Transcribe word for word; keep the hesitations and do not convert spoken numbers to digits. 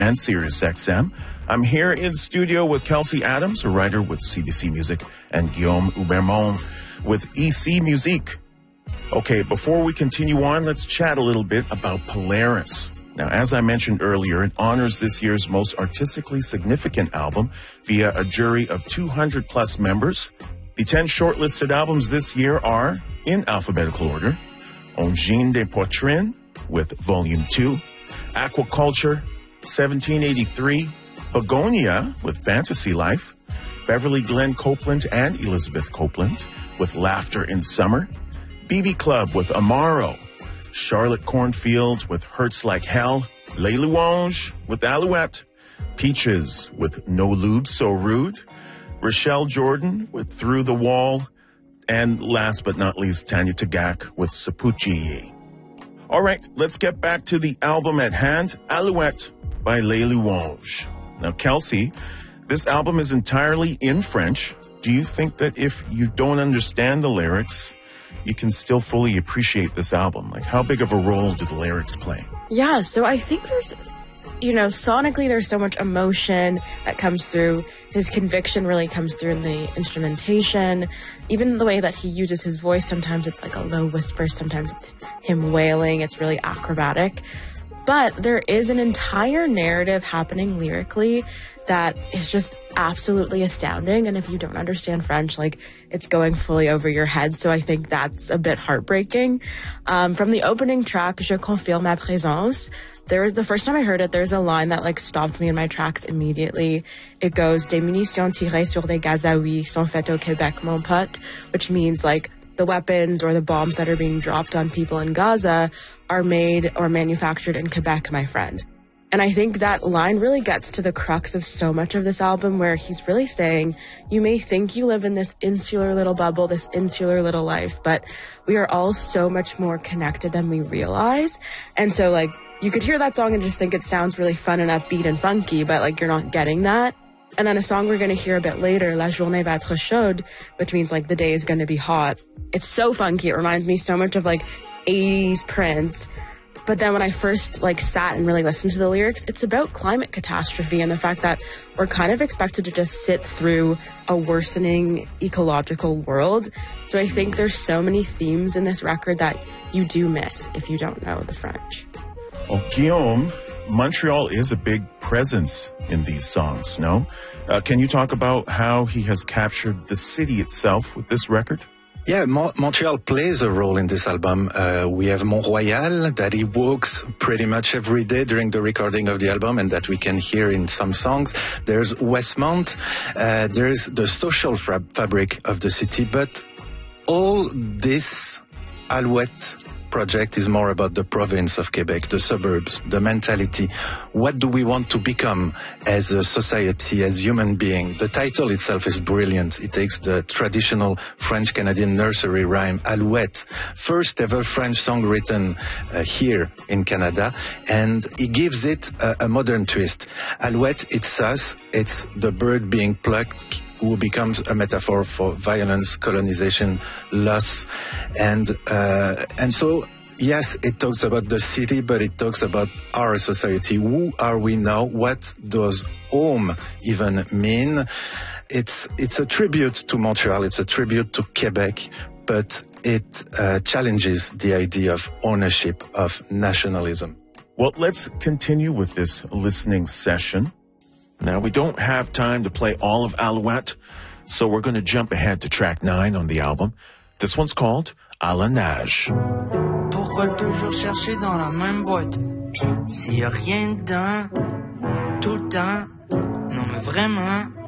and SiriusXM. I'm here in studio with Kelsey Adams, a writer with C B C Music, and Guillaume Hubermont with E C Musique. Okay, before we continue on, let's chat a little bit about Polaris. Now, as I mentioned earlier, it honors this year's most artistically significant album via a jury of two hundred plus members. The ten shortlisted albums this year are, in alphabetical order, Ongine des Poitrines with Volume two, Aquaculture, seventeen eighty-three, Begonia with Fantasy Life, Beverly Glenn Copeland and Elizabeth Copeland with Laughter in Summer, B B Club with Amaro, Charlotte Cornfield with Hurts Like Hell, Les Louanges with Alouette, Peaches with No Lube So Rude, Rochelle Jordan with Through the Wall, and last but not least, Tanya Tagaq with Sapuchi. All right, let's get back to the album at hand, Alouette by Les Louanges. Now, Kelsey, this album is entirely in French. Do you think that if you don't understand the lyrics, you can still fully appreciate this album? Like, how big of a role do the lyrics play? Yeah, so I think there's, you know, sonically there's so much emotion that comes through. His conviction really comes through in the instrumentation. Even the way that he uses his voice, sometimes it's like a low whisper, sometimes it's him wailing. It's really acrobatic. But there is an entire narrative happening lyrically that is just absolutely astounding. And if you don't understand French, like, it's going fully over your head. So I think that's a bit heartbreaking. Um, from the opening track, Je confirme ma présence, there was, the first time I heard it, there's a line that like stopped me in my tracks immediately. It goes, Des munitions tirées sur des Gazaouis sont faites au Québec, mon pote, which means like the weapons or the bombs that are being dropped on people in Gaza are made or manufactured in Quebec, my friend. And I think that line really gets to the crux of so much of this album, where he's really saying, you may think you live in this insular little bubble, this insular little life, but we are all so much more connected than we realize. And so like, you could hear that song and just think it sounds really fun and upbeat and funky, but like, you're not getting that. And then a song we're going to hear a bit later, La journée va être chaude, which means like the day is going to be hot. It's so funky. It reminds me so much of like eighties Prince. But then when I first like sat and really listened to the lyrics, it's about climate catastrophe and the fact that we're kind of expected to just sit through a worsening ecological world. So I think there's so many themes in this record that you do miss if you don't know the French. Well, Guillaume, Montreal is a big presence in these songs, no? Uh, can you talk about how he has captured the city itself with this record? Yeah, Mo- Montreal plays a role in this album. Uh, we have Mont-Royal that he walks pretty much every day during the recording of the album and that we can hear in some songs. There's Westmount. Uh, there's the social fra- fabric of the city. But all this Alouette project is more about the province of Quebec, the suburbs, the mentality. What do we want to become as a society, as human being? The title itself is brilliant. It takes the traditional French-Canadian nursery rhyme, Alouette, first ever French song written uh, here in Canada, and he gives it a, a modern twist. Alouette, it's us, it's the bird being plucked, who becomes a metaphor for violence, colonization, loss. And, uh, and so, yes, it talks about the city, but it talks about our society. Who are we now? What does home even mean? It's, it's a tribute to Montreal. It's a tribute to Quebec, but it uh, challenges the idea of ownership, of nationalism. Well, let's continue with this listening session. Now, we don't have time to play all of Alouette, so we're going to jump ahead to track nine on the album. This one's called À la nage. Pourquoi toujours chercher dans la même boîte s'il y a rien dedans tout le temps? Non mais vraiment.